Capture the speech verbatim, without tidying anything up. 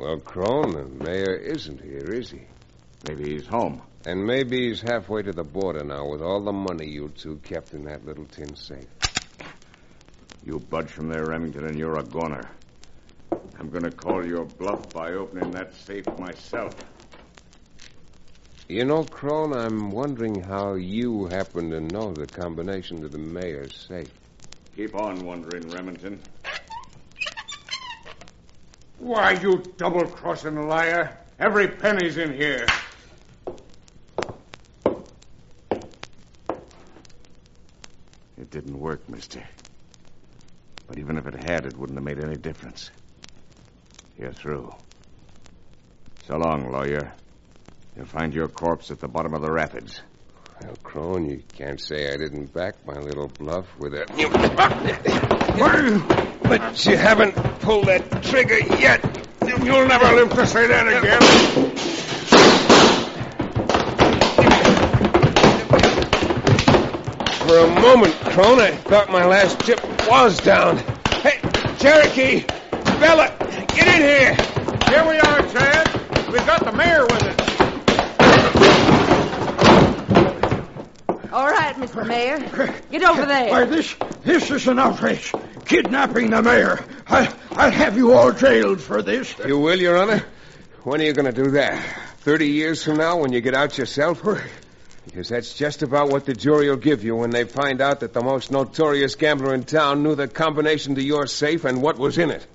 Well, Crone, the mayor isn't here, is he? Maybe he's home. And maybe he's halfway to the border now with all the money you two kept in that little tin safe. You budge from there, Remington, and you're a goner. I'm going to call your bluff by opening that safe myself. You know, Crone, I'm wondering how you happen to know the combination to the mayor's safe. Keep on wondering, Remington. Why, you double-crossing liar. Every penny's in here. It didn't work, mister. But even if it had, it wouldn't have made any difference. You're through. So long, lawyer. You'll find your corpse at the bottom of the rapids. Well, Crone, you can't say I didn't back my little bluff with a... But you haven't pulled that trigger yet. You'll never live to say that again. For a moment, Crone, I thought my last chip was down. Hey, Cherokee! Bella! Get in here! Here we are, Chad. We've got the mayor with us. All right, Mister Mayor. Get over there. Why, this this is an outrage. Kidnapping the mayor. I, I'll have you all jailed for this. You will, Your Honor? When are you going to do that? Thirty years from now when you get out yourself? Because that's just about what the jury will give you when they find out that the most notorious gambler in town knew the combination to your safe and what was in it.